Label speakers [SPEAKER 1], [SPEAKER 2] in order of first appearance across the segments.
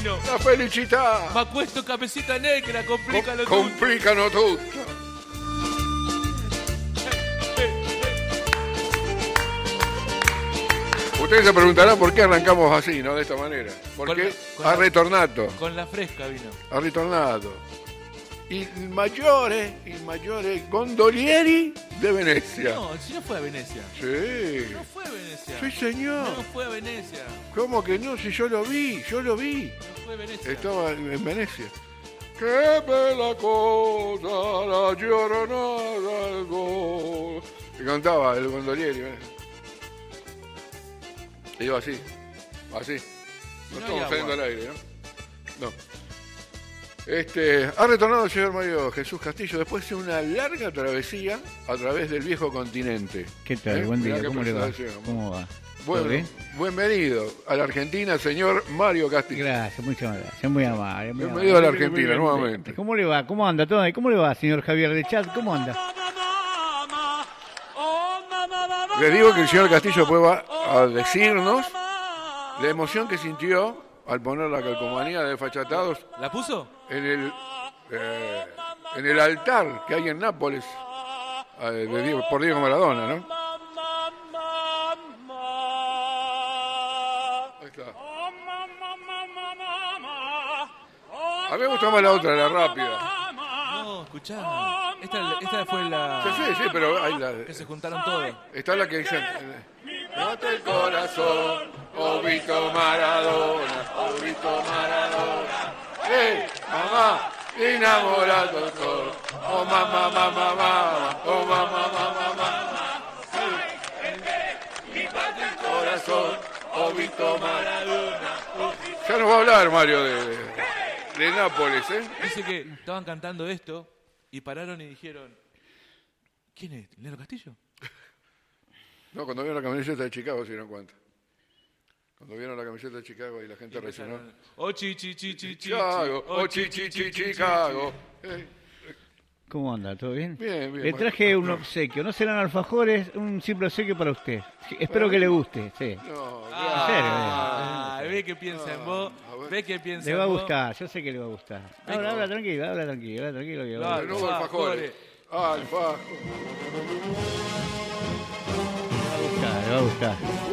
[SPEAKER 1] vino.
[SPEAKER 2] La felicità.
[SPEAKER 1] Ma questo cabecita negra complicano tutto.
[SPEAKER 2] Complicano tutto. Ustedes se preguntarán por qué arrancamos así, ¿no? De esta manera. Porque ha ritornato.
[SPEAKER 1] Con la fresca vino.
[SPEAKER 2] Ha ritornato. Il maggiore gondolieri de Venecia.
[SPEAKER 1] No, si no fue a Venecia.
[SPEAKER 2] Sí.
[SPEAKER 1] No fue a Venecia.
[SPEAKER 2] Sí, señor.
[SPEAKER 1] No fue a Venecia.
[SPEAKER 2] ¿Cómo que no? Si yo lo vi.
[SPEAKER 1] No fue a Venecia.
[SPEAKER 2] Estaba en Venecia. Qué bella cosa la giornata del gol. Y cantaba el gondolieri. Iba así. No estamos saliendo al aire, ¿no? No. Ha retornado el señor Mario Jesús Castillo después de una larga travesía a través del viejo continente.
[SPEAKER 3] ¿Qué tal? Buen día,
[SPEAKER 2] Mirá
[SPEAKER 3] ¿cómo le va? ¿Cómo va?
[SPEAKER 2] Bueno, bienvenido a la Argentina, señor Mario Castillo.
[SPEAKER 3] Gracias, muchas gracias, muy amable.
[SPEAKER 2] Bienvenido a la Argentina nuevamente.
[SPEAKER 3] ¿Cómo le va? ¿Cómo anda todo? ¿Cómo le va, señor Javier de Chat? ¿Cómo anda?
[SPEAKER 2] Les digo que el señor Castillo va a decirnos la emoción que sintió al poner la calcomanía de Desfachatados.
[SPEAKER 1] ¿La puso?
[SPEAKER 2] En el altar que hay en Nápoles por Diego Maradona, ¿no? Ahí está. A mí me gusta más la otra, la rápida.
[SPEAKER 1] No, escuchá. Esta fue la...
[SPEAKER 2] Sí, pero hay la...
[SPEAKER 1] Que se juntaron todos.
[SPEAKER 2] Está la que dice... Mate el corazón, Obito Maradona, Obito Maradona. ¡Hey, mamá! Enamorado doctor. Oh, mamá, mamá, oh, mamá, mamá. Mi parte el corazón, Obito Maradona. Ya nos va a hablar, Mario, de Nápoles, ¿eh?
[SPEAKER 1] Dice que estaban cantando esto y pararon y dijeron, ¿quién es? ¿Leandro Castillo?
[SPEAKER 2] No, cuando vieron la camiseta de Chicago se dieron cuenta. Cuando vieron la camiseta de Chicago y la gente reaccionó.
[SPEAKER 1] Oh,
[SPEAKER 2] Chicago, oh, Chicago.
[SPEAKER 3] ¿Cómo anda? ¿Todo bien?
[SPEAKER 2] Bien.
[SPEAKER 3] Le traje un obsequio. No serán alfajores, un simple obsequio para usted. Espero que le guste, sí.
[SPEAKER 2] No,
[SPEAKER 1] ve que piensa en vos. Ve que piensa
[SPEAKER 3] Le
[SPEAKER 1] en
[SPEAKER 3] va a
[SPEAKER 1] vos.
[SPEAKER 3] gustar, yo sé que le va a gustar. Habla tranquilo. Que va a
[SPEAKER 2] de nuevo alfajores. Alfajores.
[SPEAKER 3] Le va a gustar.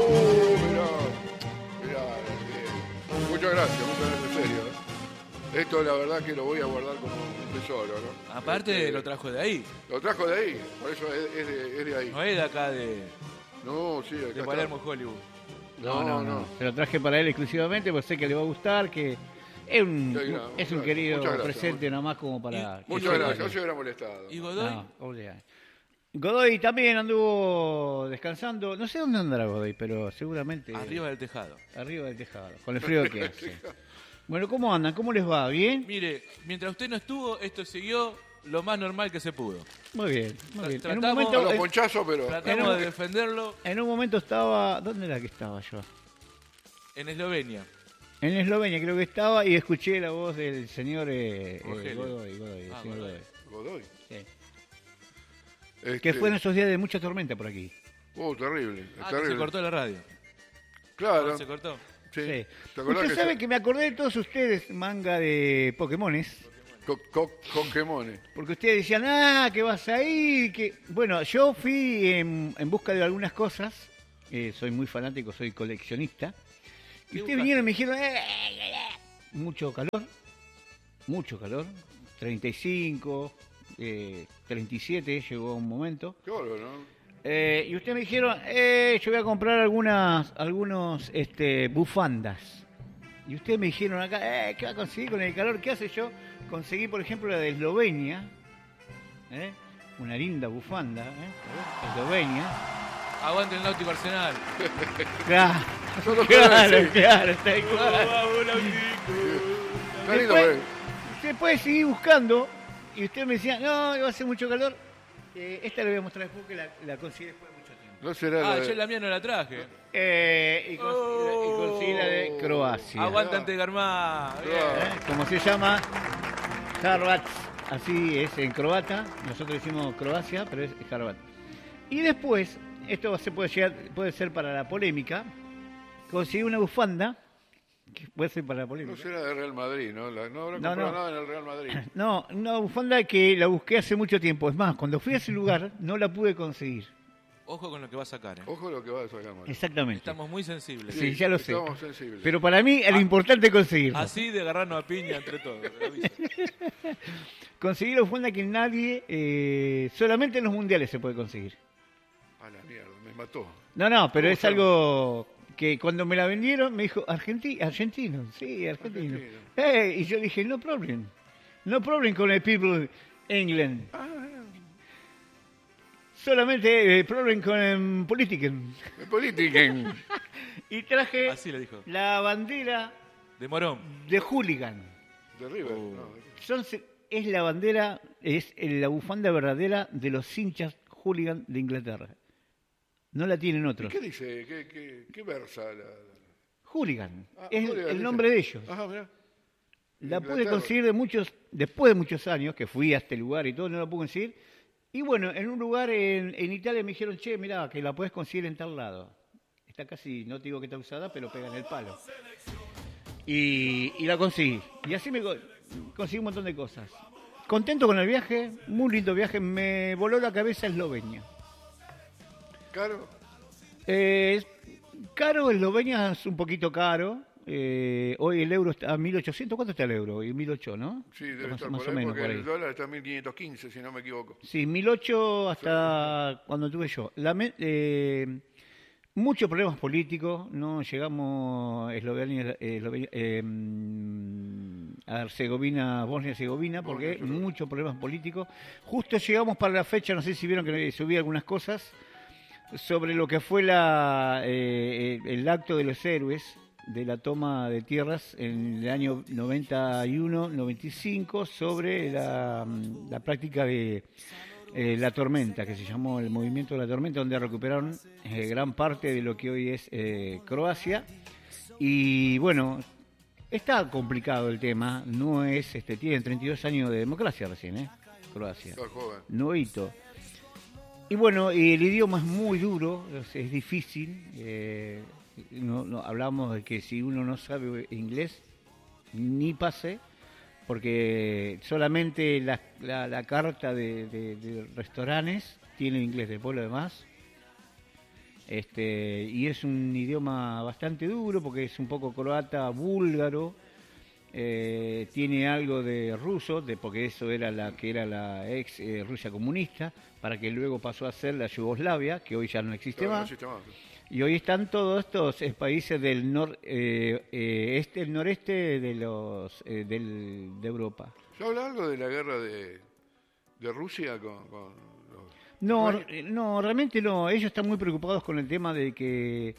[SPEAKER 2] Mirá. Muchas gracias, en serio. Esto la verdad que lo voy a guardar como un tesoro, ¿no?
[SPEAKER 1] Aparte lo trajo de ahí.
[SPEAKER 2] Lo trajo de ahí, por eso es de ahí.
[SPEAKER 1] No es de acá
[SPEAKER 2] No, sí, acá
[SPEAKER 1] de Palermo, Hollywood.
[SPEAKER 2] No.
[SPEAKER 3] Se lo traje para él exclusivamente porque sé que le va a gustar, que es un querido presente nomás como para...
[SPEAKER 2] Muchas gracias, no se hubiera molestado.
[SPEAKER 1] ¿Y Godoy?
[SPEAKER 3] No, Godoy también anduvo descansando. No sé dónde andará Godoy, pero seguramente...
[SPEAKER 1] Arriba del tejado.
[SPEAKER 3] Con el frío que hace. Bueno, ¿cómo andan? ¿Cómo les va? ¿Bien?
[SPEAKER 1] Mire, mientras usted no estuvo, esto siguió lo más normal que se pudo.
[SPEAKER 3] Muy bien. En un
[SPEAKER 1] Tratamos-
[SPEAKER 3] momento,
[SPEAKER 2] Los ponchazos, pero...
[SPEAKER 1] Tratamos de defenderlo
[SPEAKER 3] en un momento estaba... ¿Dónde era que estaba yo?
[SPEAKER 1] en Eslovenia.
[SPEAKER 3] En Eslovenia creo que estaba y escuché la voz del señor
[SPEAKER 1] Rogelio.
[SPEAKER 3] Godoy. El
[SPEAKER 1] Ah,
[SPEAKER 3] señor
[SPEAKER 1] Godoy.
[SPEAKER 2] Godoy.
[SPEAKER 3] Sí. Que fue en esos días de mucha tormenta por aquí.
[SPEAKER 2] Terrible.
[SPEAKER 1] Que se cortó la radio.
[SPEAKER 2] Claro.
[SPEAKER 1] Se cortó.
[SPEAKER 2] Sí.
[SPEAKER 3] Sí.
[SPEAKER 2] ¿Te acordás
[SPEAKER 3] Usted sabe que me acordé de todos ustedes, manga de Pokémones.
[SPEAKER 2] Pokémones.
[SPEAKER 3] Porque ustedes decían, que vas a ir, que... Bueno, yo fui en busca de algunas cosas. Soy muy fanático, soy coleccionista. Y ustedes vinieron y me dijeron, mucho calor, 35, 37 llegó un momento.
[SPEAKER 2] Qué bárbaro, ¿no?
[SPEAKER 3] Y ustedes me dijeron, yo voy a comprar algunos bufandas. Y ustedes me dijeron acá, ¿qué va a conseguir con el calor? ¿Qué hace yo? Conseguí, por ejemplo, la de Eslovenia, una linda bufanda, Eslovenia.
[SPEAKER 1] Aguante el Náutico Arsenal.
[SPEAKER 3] Claro,
[SPEAKER 2] Solo
[SPEAKER 3] claro, está igual.
[SPEAKER 2] Está lindo,
[SPEAKER 3] Usted puede seguir buscando y usted me decía, no, va a hacer mucho calor. Esta le voy a mostrar después que la conseguí después de mucho tiempo.
[SPEAKER 2] No será
[SPEAKER 1] Yo la mía no la traje.
[SPEAKER 3] Y conseguí la de Croacia.
[SPEAKER 1] Aguante ante Garmá.
[SPEAKER 3] Como se llama, Hrvat, así es en croata. Nosotros decimos Croacia, pero es Hrvat. Y después, esto puede ser para la polémica, conseguí una bufanda que puede ser para la
[SPEAKER 2] No
[SPEAKER 3] polémica.
[SPEAKER 2] será de Real Madrid, ¿no? No habrá
[SPEAKER 3] No,
[SPEAKER 2] comprado
[SPEAKER 3] no.
[SPEAKER 2] nada en el Real Madrid.
[SPEAKER 3] No, una bufanda que la busqué hace mucho tiempo. Es más, cuando fui a ese lugar no la pude conseguir.
[SPEAKER 1] Ojo con lo que va a sacar, ¿eh?
[SPEAKER 2] Ojo lo que va a sacar, Mario.
[SPEAKER 3] Exactamente.
[SPEAKER 1] Estamos muy sensibles.
[SPEAKER 3] Sí, ya lo sé.
[SPEAKER 2] Estamos sensibles.
[SPEAKER 3] Pero para mí era importante conseguirlo.
[SPEAKER 1] Así de agarrarnos a piña entre todos. te lo aviso.
[SPEAKER 3] Conseguir la bufanda que nadie, solamente en los mundiales se puede conseguir.
[SPEAKER 2] A la mierda, me mató.
[SPEAKER 3] No, pero
[SPEAKER 2] ¿Cómo
[SPEAKER 3] es
[SPEAKER 2] se llama?
[SPEAKER 3] algo que cuando me la vendieron me dijo, argentino, sí, argentino. Y yo dije, no problem con el people England. Solamente problem con el politiken.
[SPEAKER 2] El Politiken.
[SPEAKER 3] Y traje
[SPEAKER 1] Así le dijo.
[SPEAKER 3] la bandera
[SPEAKER 1] De Morón.
[SPEAKER 3] de hooligan.
[SPEAKER 2] De River.
[SPEAKER 1] Oh.
[SPEAKER 2] No,
[SPEAKER 3] Es la bandera, es la bufanda verdadera de los hinchas hooligan de Inglaterra. No la tienen
[SPEAKER 2] ¿Y
[SPEAKER 3] otros.
[SPEAKER 2] qué dice? ¿Qué versa?
[SPEAKER 3] Hooligan,
[SPEAKER 2] Ah,
[SPEAKER 3] es
[SPEAKER 2] Hooligan,
[SPEAKER 3] el
[SPEAKER 2] dice.
[SPEAKER 3] nombre de ellos.
[SPEAKER 2] Ajá, mirá.
[SPEAKER 3] La pude
[SPEAKER 2] Inglaterra.
[SPEAKER 3] conseguir después de muchos años, que fui a este lugar y todo, no la pude conseguir. Y bueno, en un lugar en Italia me dijeron, che, mirá, que la puedes conseguir en tal lado. Está casi, no te digo que está usada, pero pega en el palo. Y la conseguí. Y así conseguí un montón de cosas. Contento con el viaje, muy lindo viaje. Me voló la cabeza Eslovenia.
[SPEAKER 2] ¿Caro?
[SPEAKER 3] Caro, Eslovenia es un poquito caro. Hoy el euro está a 1.800. ¿Cuánto está el euro? Hoy 1.800, ¿no?
[SPEAKER 2] Sí, debe
[SPEAKER 3] Más
[SPEAKER 2] estar
[SPEAKER 3] o
[SPEAKER 2] por ahí,
[SPEAKER 3] menos
[SPEAKER 2] porque
[SPEAKER 3] por ahí.
[SPEAKER 2] el dólar está a 1.515, si no me equivoco.
[SPEAKER 3] Sí, 1.800 hasta cuando tuve yo. Muchos problemas políticos, no llegamos a Herzegovina, Bosnia-Herzegovina, porque muchos problemas políticos. Justo llegamos para la fecha, no sé si vieron que subí algunas cosas, sobre lo que fue el acto de los héroes de la toma de tierras en el año 91-95 sobre la práctica de la tormenta, que se llamó el movimiento de la tormenta, donde recuperaron gran parte de lo que hoy es Croacia. Y bueno, está complicado el tema, no es, tienen 32 años de democracia recién, Croacia,
[SPEAKER 2] Está joven.
[SPEAKER 3] nuevito. Y bueno, el idioma es muy duro, es difícil. Hablamos de que si uno no sabe inglés, ni pase, porque solamente la carta de restaurantes tiene inglés, después lo demás. Y es un idioma bastante duro, porque es un poco croata, búlgaro. Tiene algo de ruso, porque eso era la ex Rusia comunista, para que luego pasó a ser la Yugoslavia, que hoy ya no existe
[SPEAKER 2] Claro, no
[SPEAKER 3] más.
[SPEAKER 2] existe más.
[SPEAKER 3] Y hoy están todos estos países del el noreste de de Europa.
[SPEAKER 2] ¿Se habla algo de la guerra de Rusia con los...
[SPEAKER 3] No, realmente no. Ellos están muy preocupados con el tema de que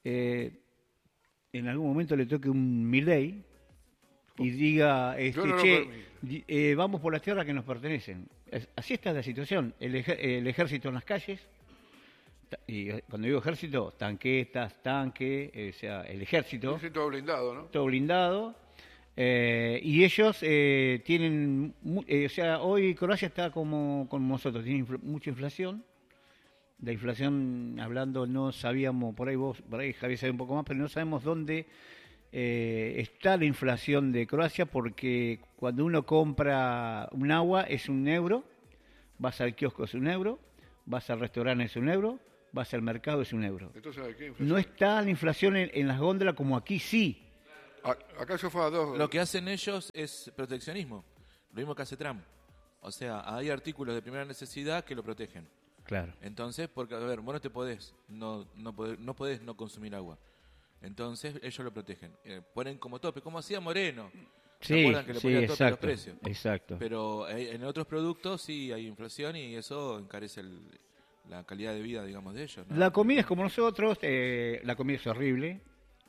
[SPEAKER 3] en algún momento le toque un Milei y diga,
[SPEAKER 2] Yo no lo
[SPEAKER 3] che,
[SPEAKER 2] permito.
[SPEAKER 3] vamos por las tierras que nos pertenecen. Así está la situación. El ejército en las calles, y cuando digo ejército, tanquetes, o sea, el ejército,
[SPEAKER 2] Sí, todo blindado, ¿no?
[SPEAKER 3] todo blindado. Y ellos tienen, o sea, hoy Croacia está como nosotros, tiene mucha inflación. La inflación, hablando, no sabíamos, por ahí Javier sabe un poco más, pero no sabemos dónde está la inflación de Croacia, porque cuando uno compra un agua es €1, vas al kiosco es €1, vas al restaurante es €1, vas al mercado es €1.
[SPEAKER 2] Entonces, ¿qué inflación?
[SPEAKER 3] No está la inflación en las góndolas como aquí sí.
[SPEAKER 2] Acá yo fue a dos...
[SPEAKER 1] Lo que hacen ellos es proteccionismo. Lo mismo que hace Trump. O sea, hay artículos de primera necesidad que lo protegen.
[SPEAKER 3] Claro.
[SPEAKER 1] Entonces, porque, a ver, vos no te podés no podés no consumir agua. Entonces, ellos lo protegen. Ponen como tope, como hacía Moreno. ¿Se
[SPEAKER 3] Sí,
[SPEAKER 1] acuerdan que le
[SPEAKER 3] sí,
[SPEAKER 1] ponía tope a los
[SPEAKER 3] exacto,
[SPEAKER 1] precios?
[SPEAKER 3] exacto.
[SPEAKER 1] Pero en otros productos sí hay inflación y eso encarece la calidad de vida, digamos, de ellos, ¿no?
[SPEAKER 3] La comida es como nosotros, la comida es horrible.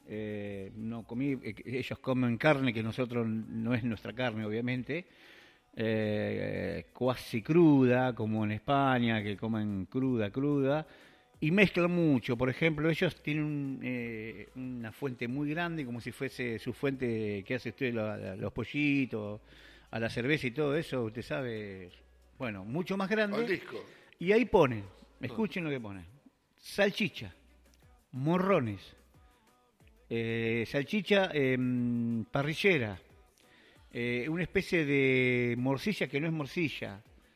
[SPEAKER 3] Ellos comen carne que nosotros no es nuestra carne, obviamente. Cuasi cruda, como en España, que comen cruda. Y mezclan mucho. Por ejemplo, ellos tienen una fuente muy grande, como si fuese su fuente que hace usted los pollitos, a la cerveza y todo eso, usted sabe. Bueno, mucho más
[SPEAKER 2] Al
[SPEAKER 3] grande.
[SPEAKER 2] disco.
[SPEAKER 3] Y ahí ponen, escuchen lo que ponen: salchicha, morrones, salchicha parrillera, una especie de morcilla que no es morcilla,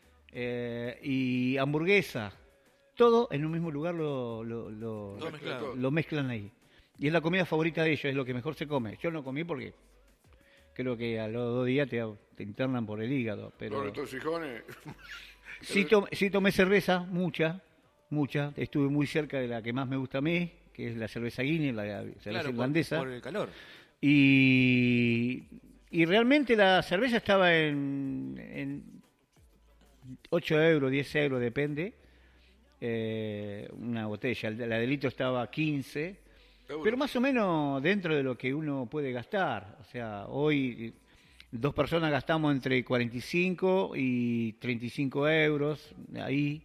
[SPEAKER 3] y hamburguesa. Todo en un mismo lugar
[SPEAKER 1] Todo mezclado.
[SPEAKER 3] lo mezclan ahí. Y es la comida favorita de ellos, es lo que mejor se come. Yo no comí porque creo que a los 2 días te internan por el hígado. Pero
[SPEAKER 2] Todos estos hijones.
[SPEAKER 3] sí tomé cerveza, mucha. Estuve muy cerca de la que más me gusta a mí, que es la cerveza Guinness, la cerveza
[SPEAKER 1] Claro,
[SPEAKER 3] irlandesa.
[SPEAKER 1] por el calor.
[SPEAKER 3] Y realmente la cerveza estaba en 8 euros, 10 euros, depende. Una botella, la de litro estaba a 15, pero más o menos dentro de lo que uno puede gastar. O sea, hoy 2 personas gastamos entre 45 y 35 euros, ahí.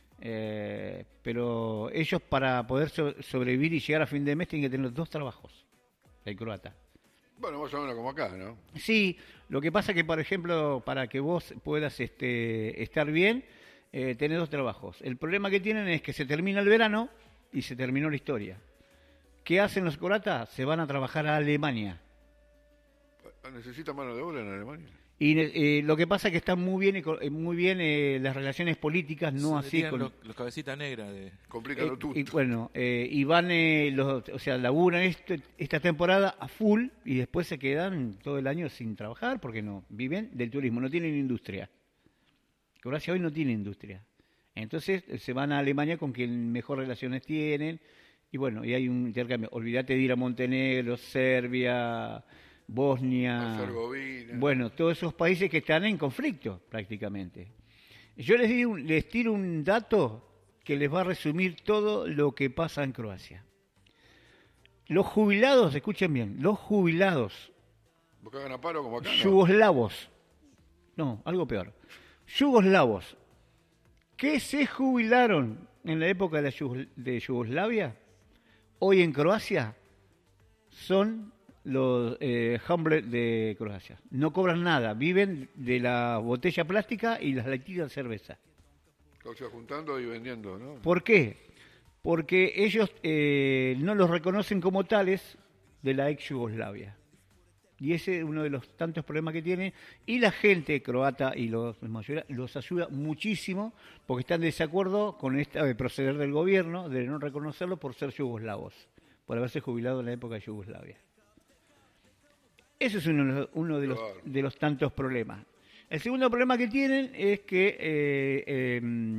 [SPEAKER 3] Pero ellos, para poder sobrevivir y llegar a fin de mes, tienen que tener 2 trabajos, el croata.
[SPEAKER 2] Bueno, más o menos como acá, ¿no?
[SPEAKER 3] Sí, lo que pasa que, por ejemplo, para que vos puedas estar bien, tenés 2 trabajos. El problema que tienen es que se termina el verano y se terminó la historia. ¿Qué hacen los croatas? Se van a trabajar a Alemania.
[SPEAKER 2] ¿Necesita mano de obra en Alemania?
[SPEAKER 3] Y lo que pasa es que están muy bien las relaciones políticas, no así
[SPEAKER 1] Tienen
[SPEAKER 3] con...
[SPEAKER 1] los cabecitas negras de...
[SPEAKER 2] Complícalo tú.
[SPEAKER 3] Y bueno, y van, o sea, laburan esta temporada a full y después se quedan todo el año sin trabajar porque no viven del turismo, no tienen industria. Croacia hoy no tiene industria. Entonces se van a Alemania con quien mejor relaciones tienen y bueno, y hay un intercambio. Olvídate de ir a Montenegro, Serbia, Bosnia,
[SPEAKER 2] Herzegovina.
[SPEAKER 3] bueno, todos esos países que están en conflicto prácticamente. Yo les tiro un dato que les va a resumir todo lo que pasa en Croacia. Los jubilados, escuchen bien, los jubilados
[SPEAKER 2] ¿Vos cagan a paro como acá? No.
[SPEAKER 3] yugoslavos, no, algo peor, yugoslavos, que se jubilaron en la época de Yugoslavia, hoy en Croacia son los hombres de Croacia. No cobran nada, viven de la botella plástica y las latitas de cerveza.
[SPEAKER 2] O sea, juntando y vendiendo, ¿no?
[SPEAKER 3] ¿Por qué? Porque ellos no los reconocen como tales de la ex Yugoslavia. Y ese es uno de los tantos problemas que tienen. Y la gente croata y los ayuda muchísimo porque están de desacuerdo con este proceder del gobierno de no reconocerlo por ser yugoslavos, por haberse jubilado en la época de Yugoslavia. Ese es uno de los tantos problemas. El segundo problema que tienen es que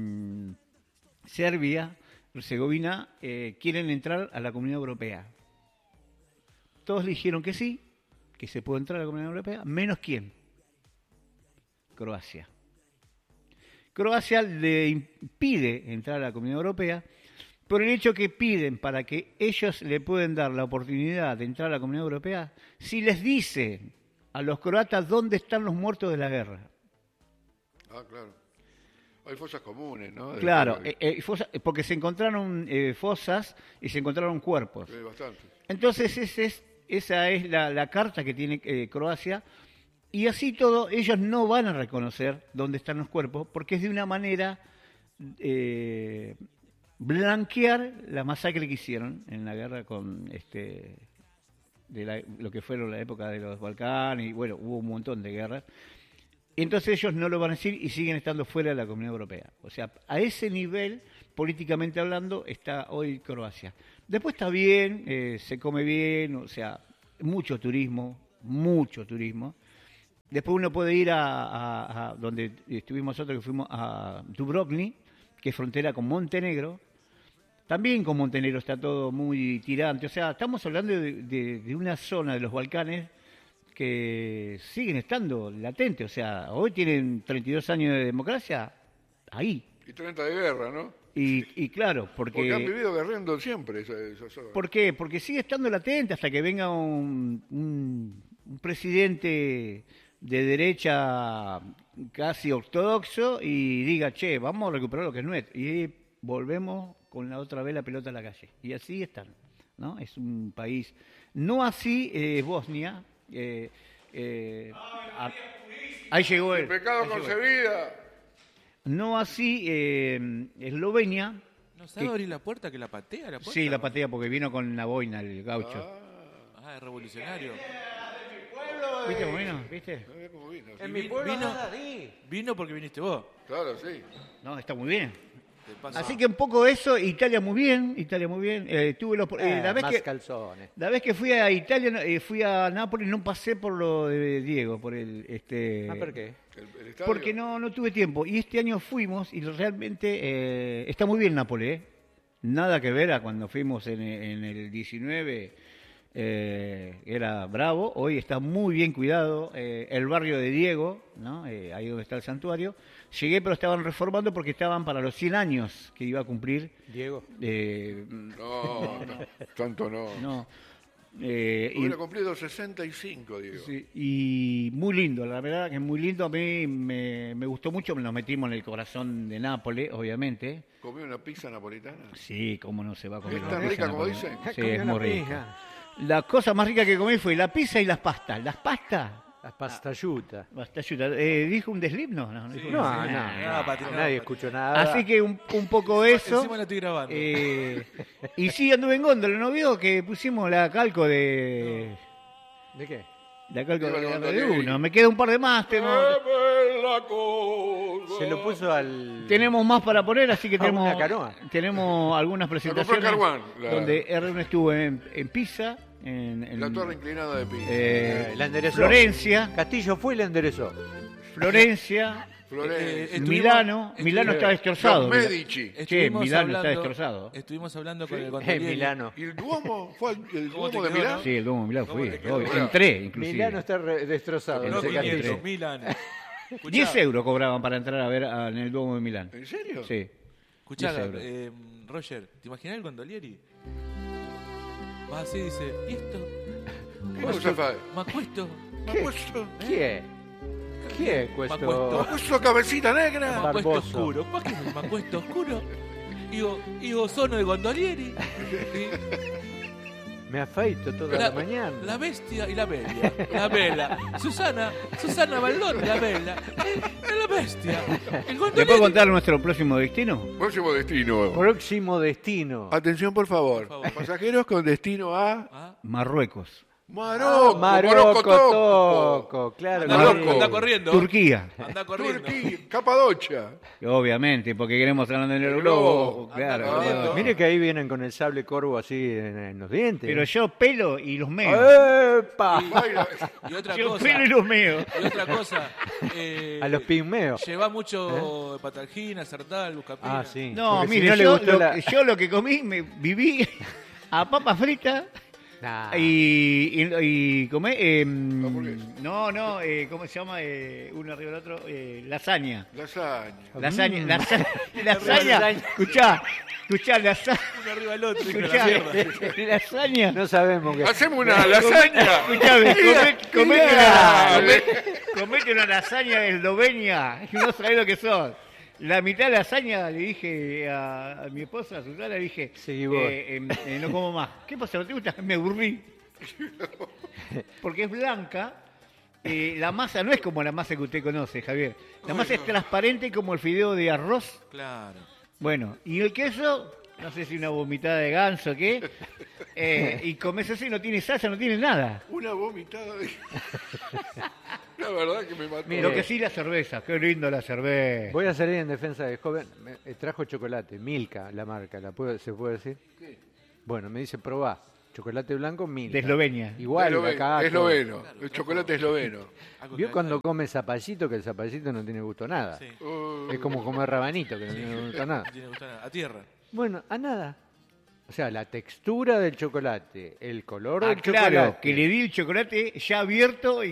[SPEAKER 3] Serbia, Herzegovina, quieren entrar a la Comunidad Europea. Todos le dijeron que sí, que se puede entrar a la Comunidad Europea, menos ¿quién? Croacia. Croacia le impide entrar a la Comunidad Europea por el hecho que piden para que ellos le puedan dar la oportunidad de entrar a la Comunidad Europea si les dice a los croatas dónde están los muertos de la guerra.
[SPEAKER 2] Ah, claro. Hay fosas comunes, ¿no?
[SPEAKER 3] Claro, porque se encontraron fosas y se encontraron cuerpos.
[SPEAKER 2] Hay bastante.
[SPEAKER 3] Entonces esa es la carta que tiene Croacia, y así todo ellos no van a reconocer dónde están los cuerpos porque es de una manera blanquear la masacre que hicieron en la guerra con lo que fueron la época de los Balcanes, y bueno, hubo un montón de guerras. Entonces ellos no lo van a decir y siguen estando fuera de la Comunidad Europea. O sea, a ese nivel, políticamente hablando, está hoy Croacia. Después está bien, se come bien, o sea, mucho turismo. Después uno puede ir a donde estuvimos nosotros, que fuimos a Dubrovnik, que es frontera con Montenegro. También con Montenegro está todo muy tirante. O sea, estamos hablando de una zona de los Balcanes que siguen estando latentes. O sea, hoy tienen 32 años de democracia, ahí.
[SPEAKER 2] Y 30 de guerra, ¿no?
[SPEAKER 3] Y claro,
[SPEAKER 2] Porque han vivido guerreando siempre esa zona.
[SPEAKER 3] ¿Por qué? Porque sigue estando latente hasta que venga un presidente de derecha casi ortodoxo y diga, che, vamos a recuperar lo que es nuestro. Y volvemos con la otra vez la pelota a la calle. Y así están, ¿no? Es un país... No así Bosnia... ahí llegó él.
[SPEAKER 2] Pecado concebida.
[SPEAKER 3] No así Eslovenia.
[SPEAKER 1] ¿No sabe abrir la puerta que la patea la puerta?
[SPEAKER 3] Sí, la patea porque vino con la boina el gaucho.
[SPEAKER 1] Ah, es revolucionario.
[SPEAKER 3] ¿Viste cómo vino? ¿Viste?
[SPEAKER 2] No, mira cómo vino.
[SPEAKER 4] En mi pueblo
[SPEAKER 1] vino-
[SPEAKER 4] nada di.
[SPEAKER 1] Vino porque viniste vos.
[SPEAKER 2] Claro, sí.
[SPEAKER 3] No, está muy bien.
[SPEAKER 1] Te pasa-
[SPEAKER 3] Así que un poco eso, Italia muy bien. Tuve
[SPEAKER 4] Más calzones.
[SPEAKER 3] la vez que fui a Italia, fui a Nápoles, no pasé por lo de Diego, por
[SPEAKER 4] ¿Por qué?
[SPEAKER 2] El estadio.
[SPEAKER 3] porque no tuve tiempo. Y este año fuimos y realmente está muy bien Nápoles, ¿eh? Nada que ver a cuando fuimos en el 19, era bravo. Hoy está muy bien cuidado. El barrio de Diego, ¿no? Ahí donde está el santuario. Llegué, pero estaban reformando porque estaban para los 100 años que iba a cumplir.
[SPEAKER 4] Diego.
[SPEAKER 2] No, tanto no.
[SPEAKER 3] No.
[SPEAKER 2] Hubiera cumplido 65, digo.
[SPEAKER 3] Sí, y muy lindo, la verdad que es muy lindo. A mí me gustó mucho, nos metimos en el corazón de Nápoles, obviamente.
[SPEAKER 2] ¿Comió una pizza napolitana?
[SPEAKER 3] Sí, cómo no se va a comer
[SPEAKER 2] ¿Es
[SPEAKER 3] una
[SPEAKER 2] tan
[SPEAKER 3] pizza
[SPEAKER 2] rica como
[SPEAKER 3] napolitana.
[SPEAKER 2] dicen?
[SPEAKER 3] Sí,
[SPEAKER 4] Comió
[SPEAKER 3] es
[SPEAKER 4] una
[SPEAKER 3] muy rica.
[SPEAKER 4] pizza.
[SPEAKER 3] La cosa más rica que comí fue la pizza y las pastas. Las pastas,
[SPEAKER 4] La pasta ayuda.
[SPEAKER 3] basta ayuda. ¿Dijo un deslip? No, dijo
[SPEAKER 4] No,
[SPEAKER 3] un deslip.
[SPEAKER 4] nadie escuchó nada.
[SPEAKER 3] Así que un poco eso.
[SPEAKER 1] Encima la estoy grabando.
[SPEAKER 3] Y sí, anduve en góndola, ¿no vio? Que pusimos la calco de...
[SPEAKER 4] ¿De qué?
[SPEAKER 3] La calco
[SPEAKER 2] Iba el
[SPEAKER 3] de
[SPEAKER 2] gondolieri.
[SPEAKER 3] uno. Me queda un par de más.
[SPEAKER 2] ¡Qué bella cosa!
[SPEAKER 4] Se lo puso al...
[SPEAKER 3] Tenemos más para poner, así que
[SPEAKER 4] A
[SPEAKER 3] tenemos,
[SPEAKER 4] una canoa.
[SPEAKER 3] tenemos algunas presentaciones
[SPEAKER 2] Carguán,
[SPEAKER 3] donde R1 estuvo en Pisa, en
[SPEAKER 2] La torre inclinada de Pisa.
[SPEAKER 4] La enderezó.
[SPEAKER 3] Florencia,
[SPEAKER 4] Castillo fue y la enderezó.
[SPEAKER 3] Florencia,
[SPEAKER 2] Florencia.
[SPEAKER 3] Milano está destrozado.
[SPEAKER 2] Los Medici.
[SPEAKER 3] Che, Milano está destrozado.
[SPEAKER 1] Estuvimos hablando con el
[SPEAKER 4] En
[SPEAKER 1] gondolieri.
[SPEAKER 4] Milano.
[SPEAKER 2] ¿Y el Duomo? ¿Fue el
[SPEAKER 1] ¿Cómo te
[SPEAKER 2] Duomo de
[SPEAKER 1] quedó,
[SPEAKER 2] Milán?
[SPEAKER 1] no?
[SPEAKER 3] Sí, el Duomo de Milano
[SPEAKER 1] ¿Cómo
[SPEAKER 3] fui,
[SPEAKER 1] te quedó?
[SPEAKER 3] obvio, entré inclusive.
[SPEAKER 4] Milano está destrozado.
[SPEAKER 1] No,
[SPEAKER 4] ese
[SPEAKER 1] 500,
[SPEAKER 4] castillo.
[SPEAKER 1] 1000 años. Escuchá,
[SPEAKER 3] 10 euros cobraban para entrar a ver en el Duomo de Milán.
[SPEAKER 2] ¿En serio?
[SPEAKER 3] Sí.
[SPEAKER 1] Escuchá,
[SPEAKER 3] 10 euros.
[SPEAKER 1] Roger, ¿te imaginas el gondolieri? Va así y dice, ¿y esto?
[SPEAKER 2] ¿Qué cosa fa?
[SPEAKER 1] ¿Me acuesto?
[SPEAKER 2] Ma questo?
[SPEAKER 4] Chi è? Chi è questo?
[SPEAKER 1] questo?
[SPEAKER 2] Ma questo cabecita negra?
[SPEAKER 1] Ma acuesto
[SPEAKER 4] Barboso.
[SPEAKER 1] oscuro. Ma che mi acuesto oscuro? Io sono il gondolieri.
[SPEAKER 4] Me afeito toda la mañana.
[SPEAKER 1] La bestia y la bella. La bella. Susana Baldón, la bella. Es la bestia. El
[SPEAKER 3] ¿Le
[SPEAKER 1] gondolieri.
[SPEAKER 3] puedo contar nuestro próximo destino?
[SPEAKER 2] Próximo destino.
[SPEAKER 4] Próximo destino.
[SPEAKER 2] Atención, por favor.
[SPEAKER 1] Por favor.
[SPEAKER 2] Pasajeros con destino a
[SPEAKER 1] Ah,
[SPEAKER 3] Marruecos,
[SPEAKER 2] Marocco.
[SPEAKER 4] Marocco
[SPEAKER 2] Toco.
[SPEAKER 4] Toco. Claro
[SPEAKER 1] anda,
[SPEAKER 4] que
[SPEAKER 2] Marocco.
[SPEAKER 4] sí.
[SPEAKER 1] anda corriendo.
[SPEAKER 3] Turquía.
[SPEAKER 1] Anda corriendo.
[SPEAKER 2] Turquía. Capadocia.
[SPEAKER 3] Obviamente, porque queremos hablar en el
[SPEAKER 2] El
[SPEAKER 3] globo.
[SPEAKER 2] globo.
[SPEAKER 3] Claro.
[SPEAKER 1] Anda corriendo.
[SPEAKER 4] Mire que ahí vienen con el sable corvo así en los dientes.
[SPEAKER 3] Pero yo pelo y los meo.
[SPEAKER 4] ¡Epa!
[SPEAKER 2] Baila.
[SPEAKER 1] Y otra
[SPEAKER 3] Yo
[SPEAKER 1] cosa.
[SPEAKER 3] pelo y los meo.
[SPEAKER 1] Y otra cosa.
[SPEAKER 4] A los pigmeos.
[SPEAKER 1] Lleva mucho patalgina, sertal, buscapina.
[SPEAKER 4] Ah, sí.
[SPEAKER 3] No,
[SPEAKER 4] Porque si
[SPEAKER 3] mire,
[SPEAKER 4] no le
[SPEAKER 3] yo,
[SPEAKER 4] gustó la-
[SPEAKER 3] yo lo que comí, me viví a papa frita
[SPEAKER 4] Nah.
[SPEAKER 3] y comé...
[SPEAKER 2] Hamburguesa.
[SPEAKER 3] no, ¿cómo se llama? Uno arriba del otro, lasaña.
[SPEAKER 2] Lasaña.
[SPEAKER 3] Lasaña, lasaña,
[SPEAKER 4] lasaña.
[SPEAKER 3] escuchá, lasaña,
[SPEAKER 1] Uno arriba del otro. hijo de la
[SPEAKER 3] escuchá,
[SPEAKER 1] mierda.
[SPEAKER 3] lasaña.
[SPEAKER 4] No sabemos qué.
[SPEAKER 2] Hacemos una lasaña.
[SPEAKER 3] Escuchame,
[SPEAKER 2] Dale.
[SPEAKER 3] comete una lasaña eslovenia, y no sabés lo que son. La mitad de la lasaña le dije a mi esposa, a Susana, le dije,
[SPEAKER 4] Seguí vos.
[SPEAKER 3] no como más. ¿Qué pasa? ¿No te gusta? Me aburrí. Porque es blanca. La masa no es como la masa que usted conoce, Javier. La masa es transparente como el fideo de arroz.
[SPEAKER 1] Claro.
[SPEAKER 3] Bueno, y el queso, no sé si una vomitada de ganso o qué. Y comes eso y no tiene salsa, no tiene nada.
[SPEAKER 2] Una vomitada de... La verdad que me mató.
[SPEAKER 4] Mire.
[SPEAKER 3] Lo que sí, la cerveza. Qué lindo la cerveza.
[SPEAKER 4] Voy a salir en defensa de joven. Trajo chocolate, Milka, la marca. ¿Se puede decir?
[SPEAKER 2] ¿Qué?
[SPEAKER 4] Bueno, me dice, probá. Chocolate blanco, Milka.
[SPEAKER 3] De Eslovenia.
[SPEAKER 4] Igual, acá.
[SPEAKER 2] Esloveno. El chocolate esloveno.
[SPEAKER 1] Algo
[SPEAKER 4] ¿Vio
[SPEAKER 1] que-
[SPEAKER 4] cuando come zapallito que el zapallito no tiene gusto a nada?
[SPEAKER 1] Sí.
[SPEAKER 4] Es como comer rabanito que no tiene gusto a nada.
[SPEAKER 1] No tiene gusto nada. A tierra.
[SPEAKER 4] Bueno, a nada. O sea, la textura del chocolate, el color
[SPEAKER 3] Ah,
[SPEAKER 4] del
[SPEAKER 3] claro,
[SPEAKER 4] chocolate.
[SPEAKER 3] que le di el chocolate ya abierto y